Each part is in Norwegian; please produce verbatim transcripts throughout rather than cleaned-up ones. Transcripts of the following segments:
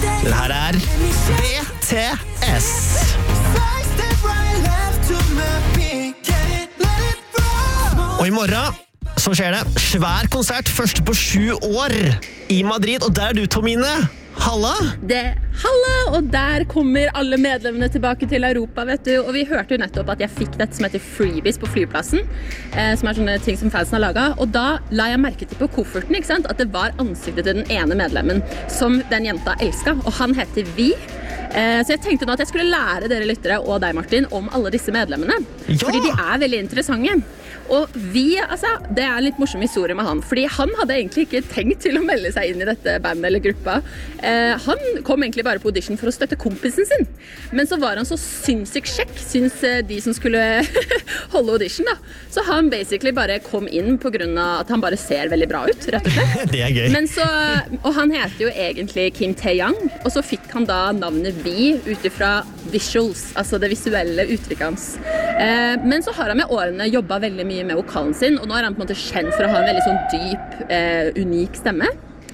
Det her er B T S. Og i morgen så skjer det svær konsert, første på sju år i Madrid, og der er du, Tomine. Halla! Det, halla! Og der kommer alle medlemmene tilbake til Europa, vet du. Og vi hørte jo nettopp at jeg fikk dette som heter freebies på flyplassen, eh, som er sånne ting som fansen har laget. Og da la jeg merke til på kofferten, ikke sant, at det var ansiktet til den ene medlemmen som den jenta elsket, og han heter Vi. Eh, så jeg tenkte nå at jeg skulle lære dere lyttere og deg, Martin, om alle disse medlemmene. Ja! Fordi de er veldig interessante. Og Vi, altså, det er litt morsom historie med han, fordi han hadde egentlig ikke tenkt til å melde seg inn i dette bandet eller gruppa. Eh, han kom egentlig bare på audition for å støtte kompisen sin. Men så var han så sinnssykt kjekk, syns de som skulle holde audition da. Så han basically bare kom inn på grunn av at han bare ser veldig bra ut, rett og slett. Det er gøy. Men så, og han heter jo egentlig Kim Tae-young, og så fikk han da navnet Vi utifra visuals, altså det visuelle uttrykket hans. Eh, men så har han med årene jobbet veldig mye med vokalen sin, og nå er han på en måte kjent for å ha en veldig sånn dyp, eh, unik stemme.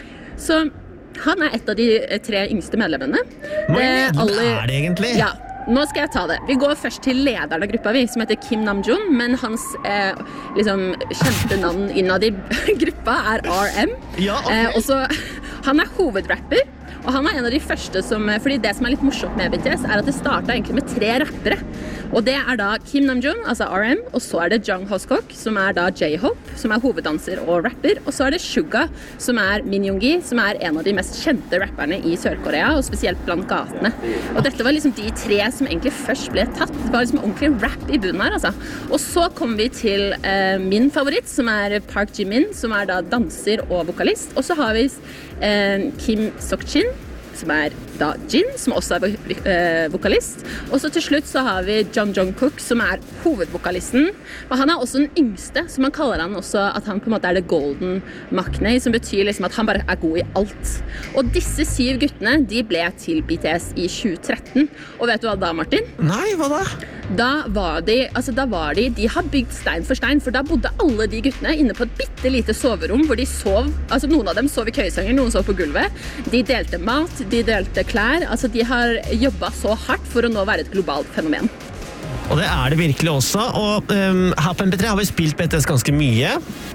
Så han er et av de tre yngste medlemmene. Hvor mange medlemmer er det egentlig? Ja, nå skal jeg ta det. Vi går først til lederen av gruppa vi, som heter Kim Namjoon, men hans eh, liksom, kjente navn innad i gruppa er R M. Ja, ok. eh, og så, han er hovedrapper, og han er en av de første som, fordi det som er litt morsomt med B T S er at det startet egentlig med tre rappere. Og det er da Kim Namjoon, altså R M, og så er det Jung Hoseok, som er da J-Hope, som er hoveddanser og rapper, og så er det Suga, som er Min Yoongi, som er en av de mest kjente rapperne i Sør-Korea, og spesielt blant gatene. Og dette var liksom de tre som egentlig først ble tatt. Det var liksom ordentlig rap i bunnen her, altså. Og så kom vi til eh, min favoritt, som er Park Jimin, som er da danser og vokalist, og så har vi eh, Kim Seok-jin, som er da Jin, som også er eh, vokalist. Og så til slutt så har vi Jung Jungkook, som er hovedvokalisten. Og han er også den yngste, så man kaller han også at han på en måte er det golden maknae, som betyr liksom at han bare er god i alt. Og disse syv guttene, de ble til B T S i tjue tretten. Og vet du hva da, Martin? Nei, hva da? Da var de, altså da var de, de har bygd stein for stein, for da bodde alle de guttene inne på et bitte lite soverom, hvor de sov, altså noen av dem sov i køyesenger, noen sov på gulvet. De delte mat, de delte klær, altså de har jobbet så hardt for å nå være et globalt fenomen. Og det er det virkelig også, og um, her på M P tre har vi spilt B T S ganske mye.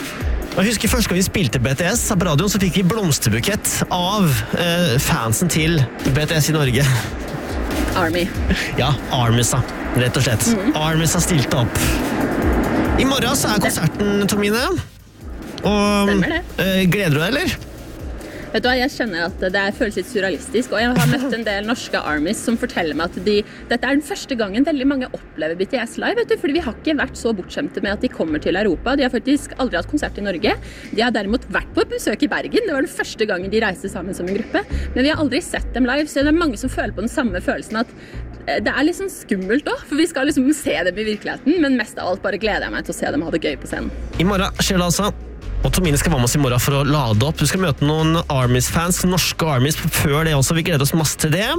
Og jeg husker første gang vi spilte B T S på radioen, så fikk vi blomsterbukett av uh, fansen til B T S i Norge. Army. Ja, Armisa, rett og slett. Mm. Armisa stilte opp. I morgen så er konserten, Tomine. Og Stemmer det. Uh, gleder du deg, eller? Vet du hva, jeg kjenner at det føles litt surrealistisk, og jeg har møtt en del norske armies som forteller meg at de, dette er den første gangen veldig mange opplever B T S live, vet du, fordi vi har ikke vært så bortskjemte med at de kommer til Europa. De har faktisk aldri hatt konsert i Norge. De har derimot vært på besøk i Bergen. Det var den første gangen de reiste sammen som en gruppe, men vi har aldri sett dem live, så det er mange som føler på den samme følelsen at det er litt sånn skummelt også, for vi skal liksom se dem i virkeligheten, men mest av alt bare gleder jeg meg til å se dem ha det gøy på scenen. I morgen skjer det altså. Og Tomine skal være med oss i morgen for å lade opp. Du skal møte noen Armies-fans, norske Armies, før det også. Vi gleder oss masse til det.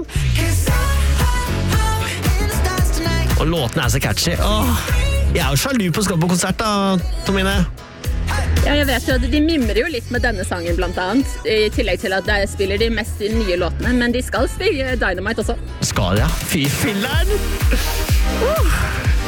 Og låtene er så catchy. Åh, jeg er jo sjalu på å skal på konsert da, Tomine. Ja, jeg vet jo at de mimrer jo litt med denne sangen blant annet, i tillegg til at de spiller de mest nye låtene, men de skal spille Dynamite også. Skal ja, fy filleren! Uh.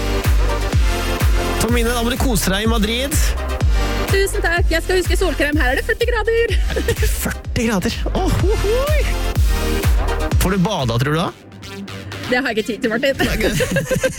Tomine, da må du kose deg i Madrid. Tusen takk, jeg skal huske solkrem, her er det førti grader. førti grader, åh, oh, oh. Får du bada, tror du da? Det har jeg ikke tid til, Martin.